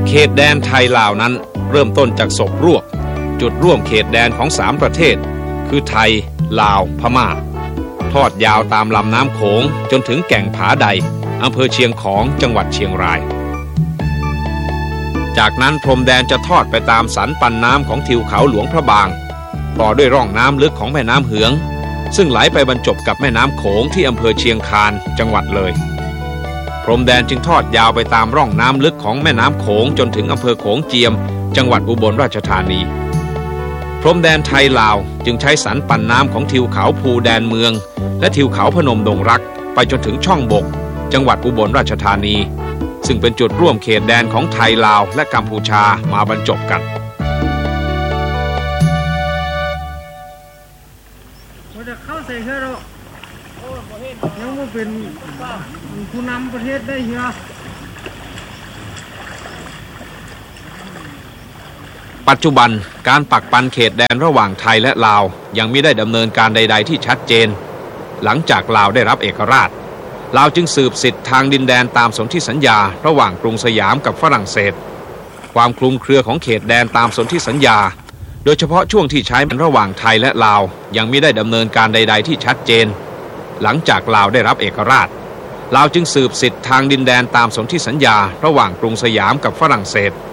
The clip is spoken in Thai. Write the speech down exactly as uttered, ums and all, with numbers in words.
เขตแดนไทยลาวนั้นเริ่มต้นจากศพรวกจุดร่วมเขตแดนของสามประเทศคือไทยลาวพม่าทอดยาวตามลำน้ำโขงจนถึงแก่งผาใดอำเภอเชียงของจังหวัดเชียงรายจากนั้นพรมแดนจะทอดไปตามสันปันน้ำของทิวเขาหลวงพระบางต่อด้วยร่องน้ำลึกของแม่น้ำเหืองซึ่งไหลไปบรรจบกับแม่น้ำโขงที่อำเภอเชียงคานจังหวัดเลยพรมแดนจึงทอดยาวไปตามร่องน้ำลึกของแม่น้ำโขงจนถึงอำเภอโขงเจียมจังหวัดอุบลราชธานีพรมแดนไทยลาวจึงใช้สันปันน้ำของทิวเขาภูแดนเมืองและทิวเขาพนมดงรักไปจนถึงช่องบกจังหวัดอุบลราชธานีซึ่งเป็นจุดร่วมเขตแดนของไทยลาวและกัมพูชามาบรรจบกันเข้าใส่เชื้อเรายังไม่เป็นผู้นำประเทศได้เหรอปัจจุบันการปักปันเขตแดนระหว่างไทยและลาวยังไม่ได้ดำเนินการใดๆที่ชัดเจนหลังจากลาวได้รับเอกราชลาวจึงสืบสิทธิ์ทางดินแดนตามสนธิสัญญาระหว่างกรุงสยามกับฝรั่งเศสความคลุมเครือของเขตแดนตามสนธิสัญญาโดยเฉพาะช่วงที่ใช้ระหว่างไทยและลาวยังไม่ได้ดำเนินการใดๆที่ชัดเจนหลังจากลาวได้รับเอกราชลาวจึงสืบสิทธิ์ทางดินแดนตามสนธิสัญญาระหว่างกรุงสยามกับฝรั่งเศส